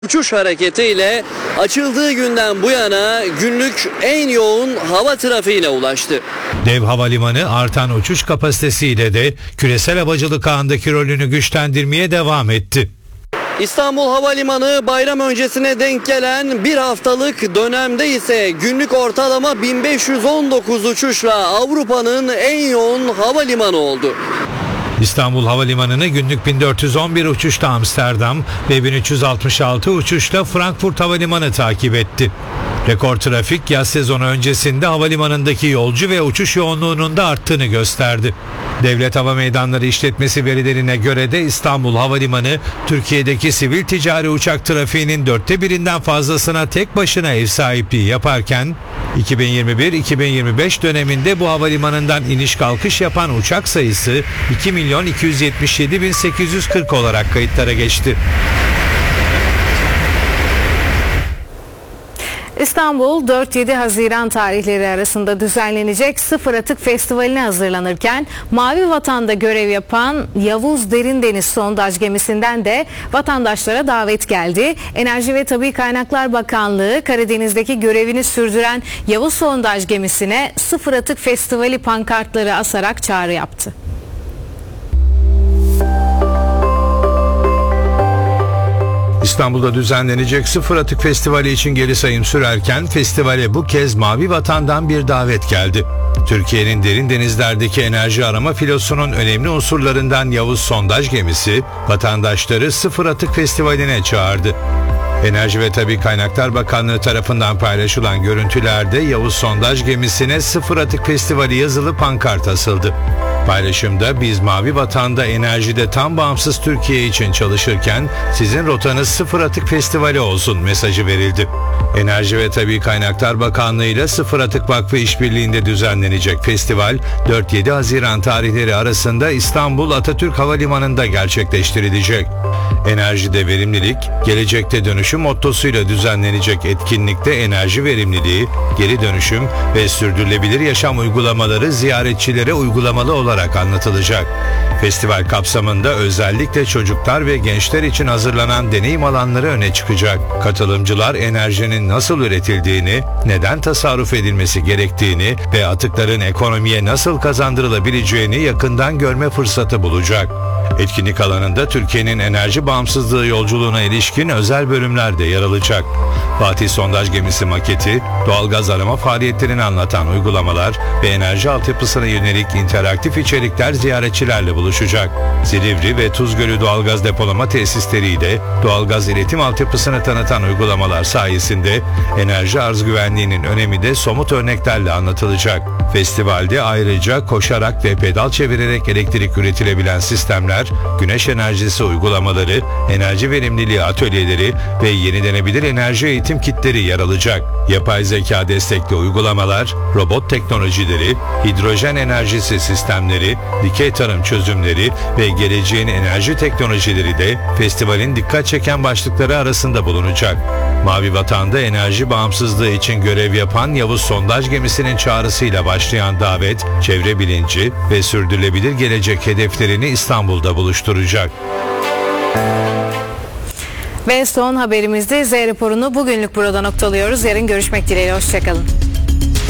Uçuş hareketiyle açıldığı günden bu yana günlük en yoğun hava trafiğine ulaştı. Dev havalimanı artan uçuş kapasitesiyle de küresel havacılık ağındaki rolünü güçlendirmeye devam etti. İstanbul Havalimanı bayram öncesine denk gelen bir haftalık dönemde ise günlük ortalama 1519 uçuşla Avrupa'nın en yoğun havalimanı oldu. İstanbul Havalimanı'nı günlük 1411 uçuşla Amsterdam ve 1366 uçuşla Frankfurt Havalimanı takip etti. Rekor trafik yaz sezonu öncesinde havalimanındaki yolcu ve uçuş yoğunluğunun da arttığını gösterdi. Devlet Hava Meydanları İşletmesi verilerine göre de İstanbul Havalimanı Türkiye'deki sivil ticari uçak trafiğinin 1/4'ünden fazlasına tek başına ev sahipliği yaparken 2021-2025 döneminde bu havalimanından iniş kalkış yapan uçak sayısı 2.277.840 olarak kayıtlara geçti. İstanbul 4-7 Haziran tarihleri arasında düzenlenecek Sıfır Atık Festivali'ne hazırlanırken Mavi Vatan'da görev yapan Yavuz Derindeniz sondaj gemisinden de vatandaşlara davet geldi. Enerji ve Tabii Kaynaklar Bakanlığı Karadeniz'deki görevini sürdüren Yavuz sondaj gemisine Sıfır Atık Festivali pankartları asarak çağrı yaptı. İstanbul'da düzenlenecek Sıfır Atık Festivali için geri sayım sürerken festivale bu kez Mavi Vatan'dan bir davet geldi. Türkiye'nin derin denizlerdeki enerji arama filosunun önemli unsurlarından Yavuz sondaj gemisi vatandaşları Sıfır Atık Festivali'ne çağırdı. Enerji ve Tabii Kaynaklar Bakanlığı tarafından paylaşılan görüntülerde Yavuz sondaj gemisine Sıfır Atık Festivali yazılı pankart asıldı. Paylaşımda biz Mavi Vatan'da enerjide tam bağımsız Türkiye için çalışırken sizin rotanız Sıfır Atık Festivali olsun mesajı verildi. Enerji ve Tabii Kaynaklar Bakanlığı ile Sıfır Atık Vakfı işbirliğinde düzenlenecek festival 4-7 Haziran tarihleri arasında İstanbul Atatürk Havalimanı'nda gerçekleştirilecek. Enerjide verimlilik, gelecekte dönüşüm mottosuyla düzenlenecek etkinlikte enerji verimliliği, geri dönüşüm ve sürdürülebilir yaşam uygulamaları ziyaretçilere uygulamalı olarak anlatılacak. Festival kapsamında özellikle çocuklar ve gençler için hazırlanan deneyim alanları öne çıkacak. Katılımcılar enerjinin nasıl üretildiğini, neden tasarruf edilmesi gerektiğini ve atıkların ekonomiye nasıl kazandırılabileceğini yakından görme fırsatı bulacak. Etkinlik alanında Türkiye'nin enerji bağımsızlığı yolculuğuna ilişkin özel bölümler de yer alacak. Fatih sondaj gemisi maketi, doğalgaz arama faaliyetlerini anlatan uygulamalar ve enerji altyapısına yönelik interaktif içerikler ziyaretçilerle buluşacak. Silivri ve Tuzgölü doğalgaz depolama tesisleriyle doğalgaz iletim altyapısını tanıtan uygulamalar sayesinde enerji arz güvenliğinin önemi de somut örneklerle anlatılacak. Festivalde ayrıca koşarak ve pedal çevirerek elektrik üretilebilen sistemler, güneş enerjisi uygulamaları, enerji verimliliği atölyeleri ve yenilenebilir enerji eğitim kitleri yer alacak. Yapay zeka destekli uygulamalar, robot teknolojileri, hidrojen enerjisi sistemleri, dikey tarım çözümleri ve geleceğin enerji teknolojileri de festivalin dikkat çeken başlıkları arasında bulunacak. Mavi Vatan'da enerji bağımsızlığı için görev yapan Yavuz sondaj gemisinin çağrısıyla başlayan davet, çevre bilinci ve sürdürülebilir gelecek hedeflerini İstanbul'da buluşturacak. Ve son haberimizde Z raporunu bugünlük burada noktalıyoruz. Yarın görüşmek dileğiyle. Hoşçakalın.